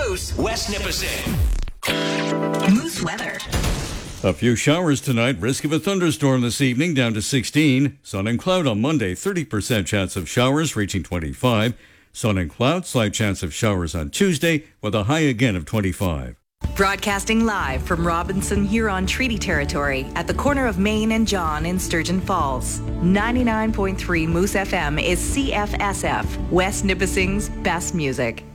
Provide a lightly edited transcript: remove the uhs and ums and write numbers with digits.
Moose, West Nipissing. Moose weather. A few showers tonight, risk of a thunderstorm this evening down to 16. Sun and cloud on Monday, 30% chance of showers reaching 25. Sun and cloud, slight chance of showers on Tuesday with a high again of 25. Broadcasting live from Robinson Huron Treaty Territory at the corner of Main and John in Sturgeon Falls. 99.3 Moose FM is CFSF, West Nipissing's best music.